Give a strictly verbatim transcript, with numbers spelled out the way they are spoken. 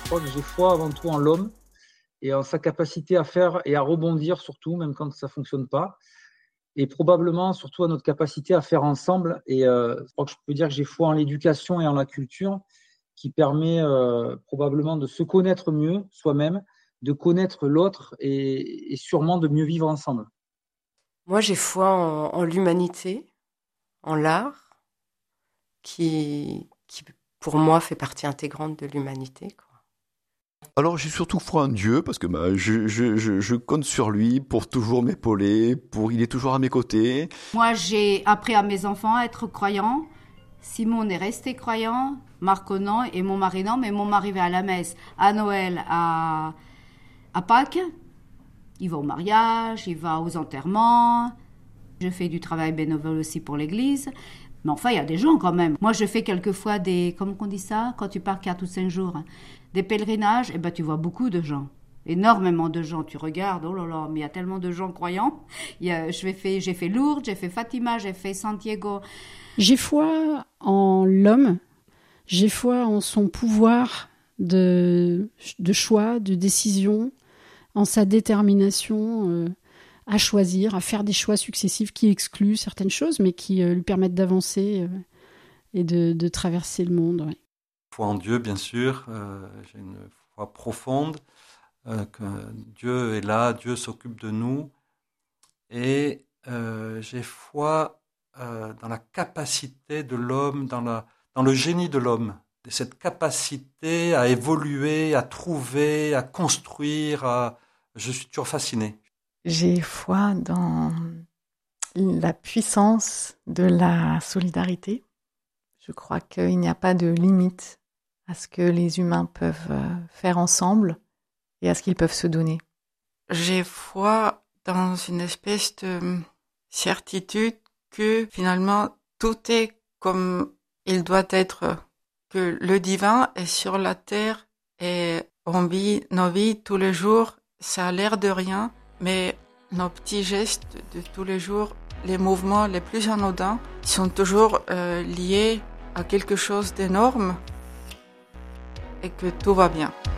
crois que j'ai foi avant tout en l'homme et en sa capacité à faire et à rebondir surtout, même quand ça ne fonctionne pas. Et probablement surtout à notre capacité à faire ensemble. Et euh, je crois que je peux dire que j'ai foi en l'éducation et en la culture qui permet euh, probablement de se connaître mieux soi-même, de connaître l'autre et, et sûrement de mieux vivre ensemble. Moi, j'ai foi en, en l'humanité, en l'art, qui, qui, pour moi, fait partie intégrante de l'humanité, quoi. Alors j'ai surtout foi en Dieu parce que bah, je, je, je, je compte sur lui pour toujours m'épauler, pour il est toujours à mes côtés. Moi, j'ai appris à mes enfants à être croyants. Simone est resté croyant, Marco non, et mon mari non, mais mon mari va à la messe, à Noël, à, à Pâques. Il va au mariage, il va aux enterrements. Je fais du travail bénévole aussi pour l'église. Mais enfin, il y a des gens quand même. Moi, je fais quelquefois des... Comment on dit ça? Quand tu pars quatre ou cinq jours. Des pèlerinages, et ben tu vois beaucoup de gens. Énormément de gens. Tu regardes, oh là là, mais il y a tellement de gens croyants. Il y a, je fais, j'ai fait Lourdes, j'ai fait Fatima, j'ai fait Santiago. J'ai foi en l'homme. J'ai foi en son pouvoir de, de choix, de décision, en sa détermination euh, à choisir, à faire des choix successifs qui excluent certaines choses, mais qui euh, lui permettent d'avancer euh, et de, de traverser le monde. Ouais. Foi en Dieu, bien sûr. Euh, j'ai une foi profonde euh, que Dieu est là, Dieu s'occupe de nous. Et euh, j'ai foi euh, dans la capacité de l'homme, dans, la, dans le génie de l'homme. Cette capacité à évoluer, à trouver, à construire. À... Je suis toujours fasciné. J'ai foi dans la puissance de la solidarité. Je crois qu'il n'y a pas de limite à ce que les humains peuvent faire ensemble et à ce qu'ils peuvent se donner. J'ai foi dans une espèce de certitude que finalement tout est comme il doit être, que le divin est sur la terre et on vit nos vies tous les jours. Ça a l'air de rien, mais nos petits gestes de tous les jours, les mouvements les plus anodins, sont toujours euh, liés à quelque chose d'énorme et que tout va bien.